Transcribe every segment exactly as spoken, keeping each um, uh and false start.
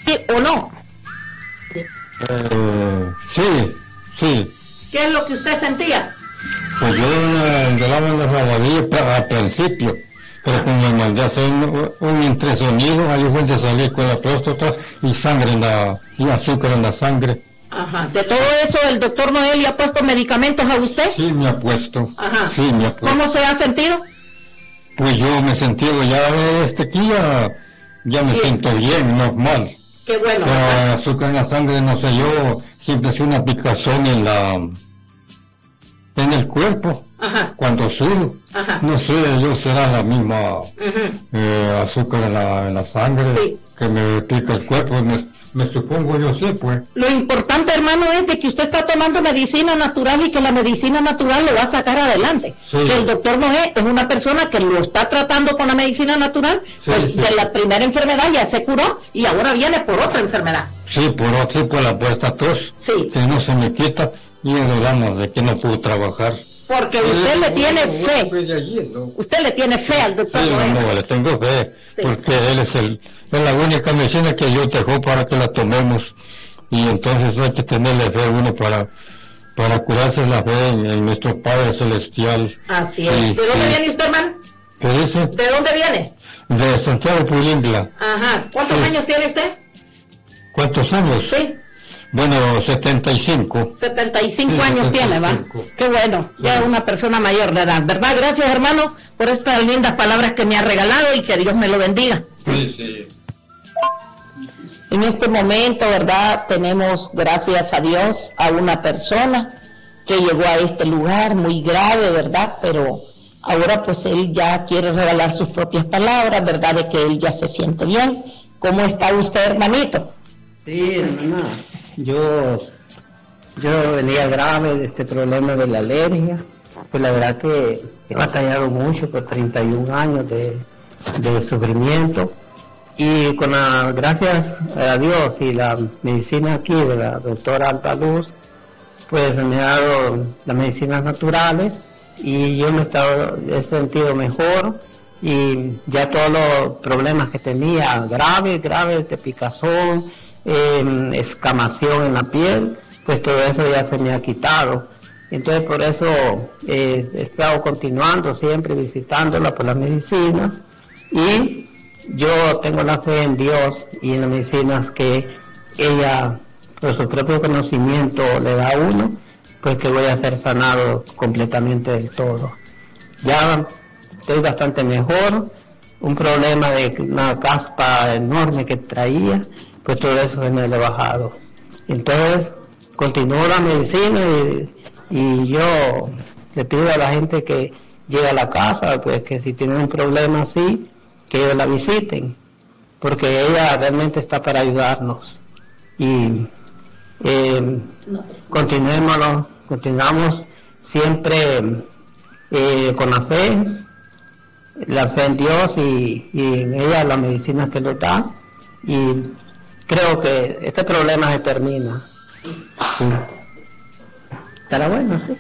o no? Eh, sí, sí. ¿Qué es lo que usted sentía? Pues yo me dolaba en la rabadilla al principio, pero como me mandé a hacer un, un ultrasonido, ahí fue de salir con la próstata y sangre en la, y azúcar en la sangre. Ajá. ¿De todo eso el doctor Noel le ha puesto medicamentos a usted? Sí, me ha puesto. Ajá. Sí, me ha puesto. ¿Cómo se ha sentido? Pues yo me sentí ya, este aquí ya, ya me Bien. siento bien, normal. Qué bueno. La azúcar en la sangre, no sé, yo siempre hacía una picazón en la, en el cuerpo. Ajá. Cuando subo, Ajá. no sé, yo será la misma Uh-huh. eh, azúcar en la, en la sangre, Sí. que me pica el cuerpo, me, me supongo yo sí, pues. Lo importante, hermano, es de que usted está tomando medicina natural y que la medicina natural lo va a sacar adelante. Sí. Que el doctor Noé es una persona que lo está tratando con la medicina natural, Sí, pues sí. de la primera enfermedad ya se curó y ahora viene por otra enfermedad. Sí, por otro, por la puesta tos, Sí. que no se me quita, y hablamos de que no puedo trabajar. Porque usted le tiene No, fe. pues, de allí, ¿no? Usted le tiene fe al doctor Sí, Noé. no, no, le tengo fe, Sí. porque él es el, es la única medicina que yo dejó para que la tomemos, y entonces hay que tenerle fe uno para, para curarse la fe en, en nuestro Padre Celestial. Así Sí, es. ¿De dónde sí. viene usted, hermano? ¿Qué dice? ¿De dónde viene? De Santiago Purimbla. Ajá. ¿Cuántos Sí. años tiene usted? ¿Cuántos años? Sí. Bueno, setenta y cinco. setenta y cinco Sí, años tiene, ¿va? setenta y cinco. Qué bueno, ya es una persona mayor de edad, ¿verdad? Gracias, hermano, por estas lindas palabras que me ha regalado y que Dios me lo bendiga. Sí, sí. En este momento, ¿verdad? Tenemos, gracias a Dios, a una persona que llegó a este lugar muy grave, ¿verdad? Pero ahora pues él ya quiere regalar sus propias palabras, ¿verdad? De que él ya se siente bien. ¿Cómo está usted, hermanito? Sí, hermana, yo, yo venía grave de este problema de la alergia, pues la verdad que he batallado mucho por treinta y un años de, de sufrimiento, y con la, gracias a Dios y la medicina aquí de la doctora Altaluz, pues me ha dado las medicinas naturales y yo me he, estado, he sentido mejor, y ya todos los problemas que tenía graves, graves de picazón, Eh, escamación en la piel, pues todo eso ya se me ha quitado. Entonces por eso eh, he estado continuando siempre visitándola por las medicinas, y yo tengo la fe en Dios y en las medicinas que ella por su propio conocimiento le da a uno, pues que voy a ser sanado completamente del todo. Ya estoy bastante mejor. Un problema de una caspa enorme que traía, pues todo eso se me ha bajado. Entonces, continúo la medicina, y, y yo le pido a la gente que llegue a la casa, pues que si tienen un problema así, que ellos la visiten, porque ella realmente está para ayudarnos. Y eh, continuémoslo, continuamos siempre eh, con la fe, la fe en Dios y, y en ella las medicinas que nos da, y creo que este problema se termina. Sí. Estará bueno, sí.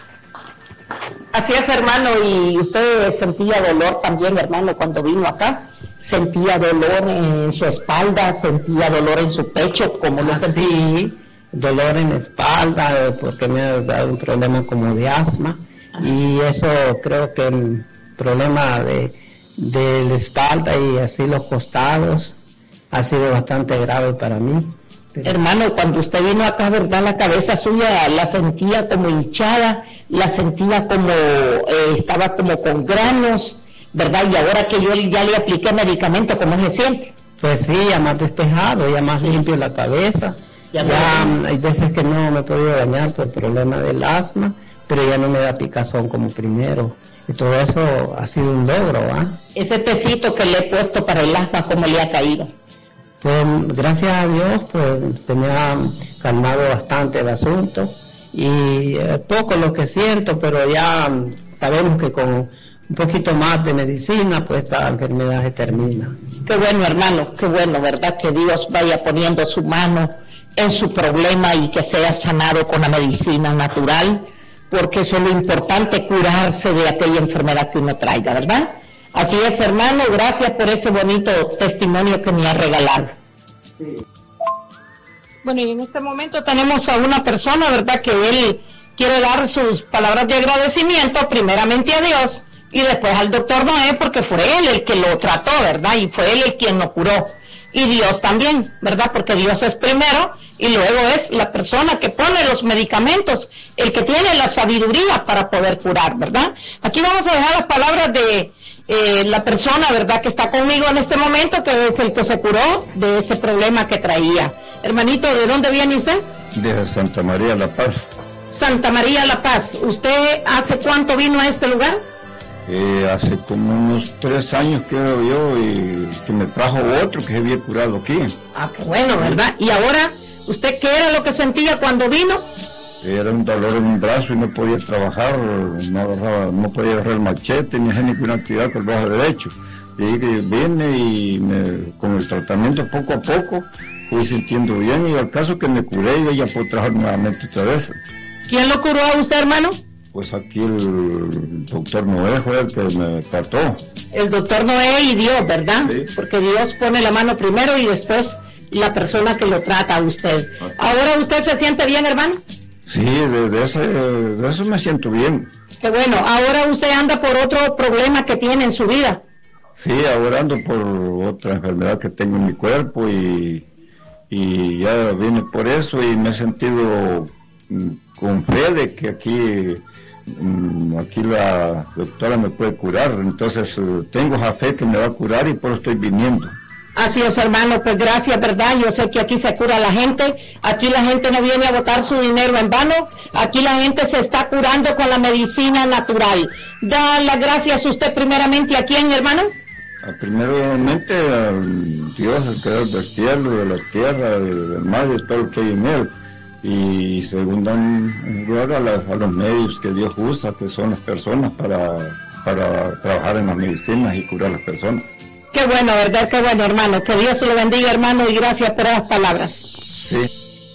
Así es, hermano, y usted sentía dolor también, hermano, cuando vino acá. Sentía dolor en su espalda, sentía dolor en su pecho, como lo Ah, sentía. sí, dolor en la espalda, eh, porque me ha dado un problema como de asma, y eso creo que el problema de, de la espalda y así los costados ha sido bastante grave para mí. Pero... Hermano, cuando usted vino acá, ¿verdad? La cabeza suya la sentía como hinchada, la sentía como, eh, estaba como con granos, ¿verdad? Y ahora que yo ya le apliqué medicamento, ¿cómo se siente? Pues sí, ya más despejado, ya más Sí. limpio la cabeza. Ya Ya, no- hay veces que no me he podido bañar por el problema del asma, pero ya no me da picazón como primero. Y todo eso ha sido un logro, ¿ah? Ese tecito que le he puesto para el asma, ¿cómo le ha caído? Pues gracias a Dios, pues se me ha calmado bastante el asunto, y eh, poco lo que siento, pero ya mm, sabemos que con un poquito más de medicina, pues esta enfermedad se termina. Qué bueno, hermano, qué bueno, ¿verdad? Que Dios vaya poniendo su mano en su problema y que sea sanado con la medicina natural, porque eso es lo importante, curarse de aquella enfermedad que uno traiga, ¿verdad? Así es, hermano, gracias por ese bonito testimonio que me ha regalado. Sí. Bueno, y en este momento tenemos a una persona, ¿verdad?, que él quiere dar sus palabras de agradecimiento primeramente a Dios y después al doctor Noé, porque fue él el que lo trató, ¿verdad? Y fue él el quien lo curó. Y Dios también, ¿verdad? Porque Dios es primero y luego es la persona que pone los medicamentos, el que tiene la sabiduría para poder curar, ¿verdad? Aquí vamos a dejar las palabras de eh, la persona, ¿verdad?, que está conmigo en este momento, que es el que se curó de ese problema que traía. Hermanito, ¿de dónde viene usted? De Santa María La Paz. Santa María La Paz. ¿Usted hace cuánto vino a este lugar? Eh, hace como unos tres años, creo yo, y que me trajo otro que se había curado aquí. Ah, qué bueno, ¿verdad? ¿Y ahora, usted qué era lo que sentía cuando vino? Era un dolor en un brazo y no podía trabajar, no, agarraba, no podía agarrar el machete ni hacer ninguna actividad con el brazo derecho. Y ahí que vine y me, con el tratamiento poco a poco fui sintiendo bien, y al caso que me curé y ya puedo trabajar nuevamente otra vez. ¿Quién lo curó a usted, hermano? Pues aquí el doctor Noé fue el que me trató. El doctor Noé y Dios, ¿verdad? Sí. Porque Dios pone la mano primero y después la persona que lo trata a usted. Así. ¿Ahora usted se siente bien, hermano? Sí, de, de, ese, de eso me siento bien. Qué bueno. ¿Ahora usted anda por otro problema que tiene en su vida? Sí, ahora ando por otra enfermedad que tengo en mi cuerpo y, y ya vine por eso y me he sentido mm, con fe de que aquí, mm, aquí la doctora me puede curar. Entonces eh, tengo esa fe que me va a curar y por eso estoy viniendo. Así es, hermano, pues gracias, ¿verdad? Yo sé que aquí se cura la gente, aquí la gente no viene a botar su dinero en vano, aquí la gente se está curando con la medicina natural. Da las gracias usted primeramente a quién, hermano. Primeramente al Dios, el creador del cielo, de la tierra, de, del mar, de todo lo que hay en él. Y segundo, en lugar a, la, a los medios que Dios usa, que son las personas para, para trabajar en las medicinas y curar a las personas. Qué bueno, ¿verdad? Qué bueno, hermano. Que Dios se lo bendiga, hermano, y gracias por esas palabras. Sí.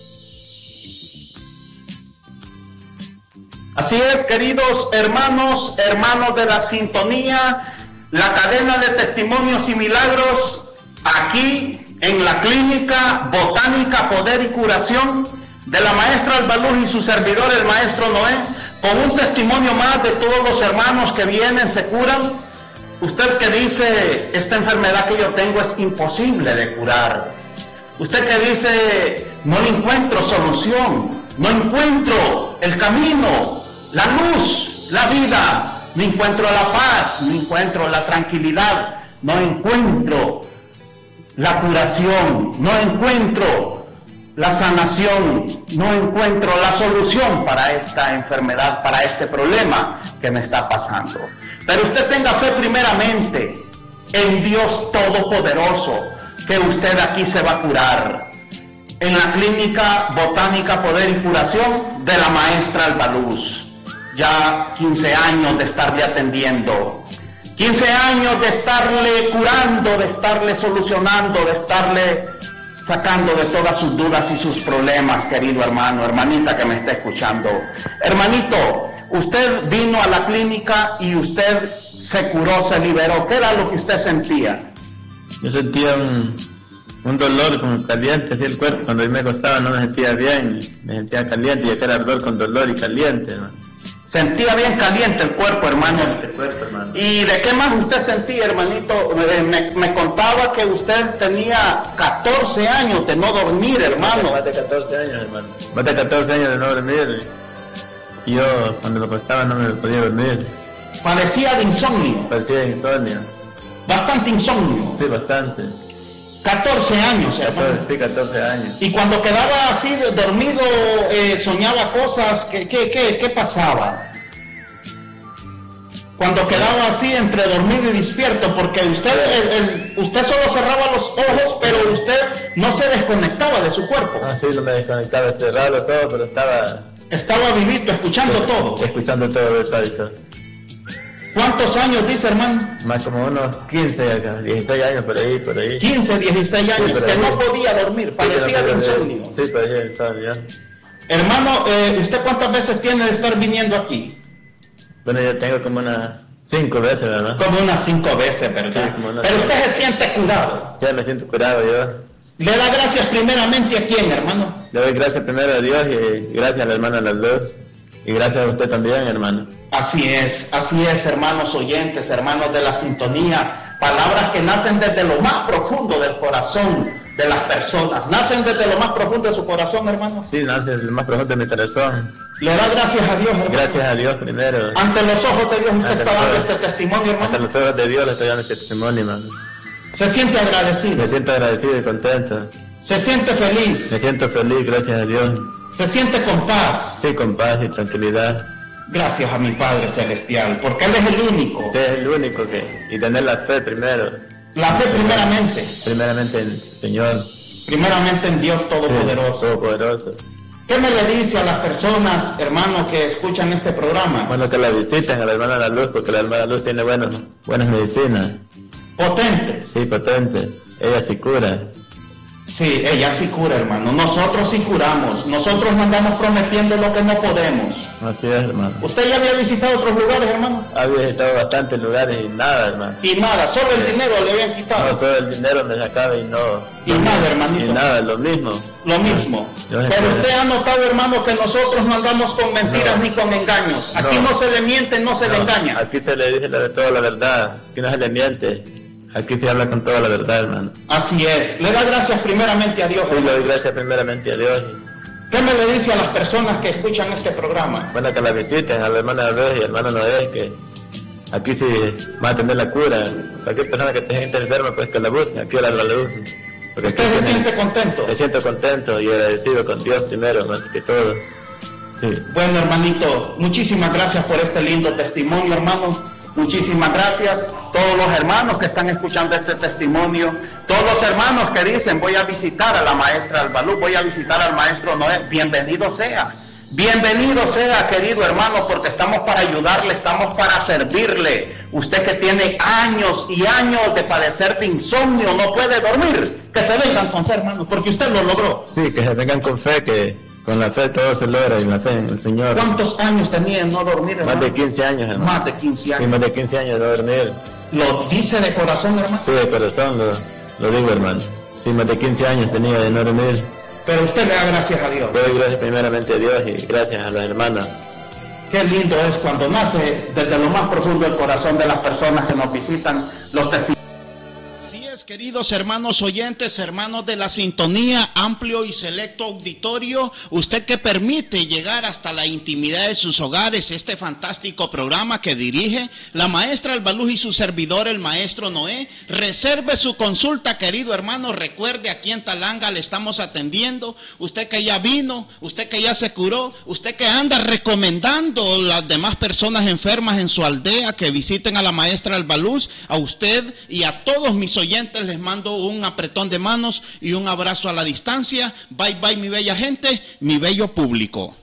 Así es, queridos hermanos, hermanos de la sintonía, la cadena de testimonios y milagros aquí en la clínica botánica Poder y Curación de la maestra Alba Luz y su servidor el maestro Noé, con un testimonio más de todos los hermanos que vienen, se curan. Usted que dice, esta enfermedad que yo tengo es imposible de curar. Usted que dice, no encuentro solución, no encuentro el camino, la luz, la vida, no encuentro la paz, no encuentro la tranquilidad, no encuentro la curación, no encuentro la sanación, no encuentro la solución para esta enfermedad, para este problema que me está pasando. Pero usted tenga fe primeramente en Dios Todopoderoso, que usted aquí se va a curar. En la clínica botánica Poder y Curación de la maestra Alba Luz. Ya quince años de estarle atendiendo. quince años de estarle curando, de estarle solucionando, de estarle sacando de todas sus dudas y sus problemas, querido hermano, hermanita que me está escuchando. Hermanito, usted vino a la clínica y usted se curó, se liberó. ¿Qué era lo que usted sentía? Yo sentía un, un dolor como caliente, así el cuerpo. Cuando yo me acostaba no me sentía bien, me sentía caliente, y acá era ardor con dolor y caliente, ¿no? Sentía bien caliente el cuerpo, hermano. El cuerpo, hermano. ¿Y de qué más usted sentía, hermanito? Me, me, me contaba que usted tenía catorce años de no dormir, hermano. Más de catorce años, hermano. Más de catorce años de no dormir. Y yo, cuando me acostaba, no me podía dormir. Padecía de insomnio. Parecía insomnio. Bastante insomnio. Sí, bastante. catorce años, hermano. catorce, sí, catorce años. Y cuando quedaba así dormido, eh, soñaba cosas, ¿qué, qué, qué, qué pasaba? Cuando quedaba así entre dormido y despierto, porque usted, el, el, usted solo cerraba los ojos, pero usted no se desconectaba de su cuerpo. Ah, sí, no me desconectaba, cerraba los ojos, pero estaba... Estaba vivito, escuchando todo. Escuchando todo eso. ¿Cuántos años dice, hermano? Más como unos quince, dieciséis años, por ahí, por ahí. quince, dieciséis años, sí, que ahí. no podía dormir, padecía sí, de no, insomnio. Sí, padecía de insomnio. Hermano, eh, ¿usted cuántas veces tiene de estar viniendo aquí? Bueno, yo tengo como unas cinco veces, ¿verdad? Como unas cinco veces, ¿verdad? Sí, como unas Pero cinco. usted se siente curado. Ya me siento curado yo. ¿Le da gracias primeramente a quién, hermano? Le doy gracias primero a Dios y gracias a la hermana Las Luz. Y gracias a usted también, hermano. Así es, así es, hermanos oyentes, hermanos de la sintonía. Palabras que nacen desde lo más profundo del corazón de las personas. ¿Nacen desde lo más profundo de su corazón, hermano? Sí, nacen desde lo más profundo de mi corazón. Le da gracias a Dios, hermano. Gracias a Dios primero. Ante los ojos de Dios usted Ante está dando los- este testimonio, hermano. Ante los ojos de Dios le estoy dando este testimonio, hermano. Se siente agradecido. Me siento agradecido y contento. Se siente feliz. Me siento feliz, gracias a Dios. Se siente con paz. Sí, con paz y tranquilidad. Gracias a mi Padre Celestial, porque Él es el único. Usted es el único que... Y tener la fe primero. La fe primeramente. Primeramente en el Señor. Primeramente en Dios Todopoderoso. Todopoderoso. ¿Qué me le dice a las personas, hermanos, que escuchan este programa? Bueno, que la visiten a la hermana La Luz, porque la hermana Luz tiene buenas, buenas medicinas. Potentes. Sí, potente. Ella sí cura. Sí, ella sí cura, hermano. Nosotros sí curamos. Nosotros no andamos prometiendo lo que no podemos. Así es, hermano. ¿Usted ya había visitado otros lugares, hermano? Ha visitado bastantes lugares y nada, hermano. Y nada, solo el dinero le habían No, quitado. todo el dinero me sacaba y no... Y nada, hermanito. Y nada, lo mismo. Lo mismo. Yo sé Pero que- usted ha notado, hermano, que nosotros no andamos con mentiras No. ni con engaños. Aquí No. no, se le miente, no se le No, engaña. Aquí se le dice la de toda la verdad. Aquí no se le miente. Aquí se habla con toda la verdad, hermano. Así es. Le da gracias primeramente a Dios. Hoy le hermano. doy gracias primeramente a Dios. ¿Qué me le dice a las personas que escuchan este programa? Bueno, que la visiten a la hermana Luz y al hermano Noé, que aquí sí va a tener la cura. Cualquier persona que esté enferma, pues que la busque, aquí la luz. Porque aquí ¿Usted se tiene- siente contento? Me siento contento y agradecido con Dios primero, más que todo. Sí. Bueno, hermanito, muchísimas gracias por este lindo testimonio, hermano. Muchísimas gracias. Todos los hermanos que están escuchando este testimonio, todos los hermanos que dicen voy a visitar a la maestra Albalú, voy a visitar al maestro Noé, bienvenido sea. Bienvenido sea, querido hermano, porque estamos para ayudarle, estamos para servirle. Usted que tiene años y años de padecer de insomnio, no puede dormir, que se vengan con fe, hermano, porque usted lo logró. Sí, que se vengan con fe, que con la fe todo se logra y la fe en el Señor. ¿Cuántos años tenía en no dormir, hermano? Más de quince años, hermano. Más de quince Sí, años. más de quince años de dormir. ¿Lo dice de corazón, hermano? Sí, de corazón lo, lo digo, hermano. Sí, más de quince años tenía de no dormir. Pero usted le da gracias a Dios. Doy gracias primeramente a Dios y gracias a las hermanas. Qué lindo es cuando nace desde lo más profundo del corazón de las personas que nos visitan los testimonios. Así es, queridos hermanos oyentes, hermanos de la sintonía, amplio y selecto auditorio, usted que permite llegar hasta la intimidad de sus hogares este fantástico programa que dirige la maestra Albalú y su servidor, el maestro Noé, reserve su consulta, querido hermano, recuerde, aquí en Talanga le estamos atendiendo, usted que ya vino, usted que ya se curó, usted que anda recomendando a las demás personas enfermas en su aldea que visiten a la maestra Albalú, a usted y a todos mis oyentes les mando un apretón de manos y un abrazo a la distancia. Bye bye mi bella gente, mi bello público.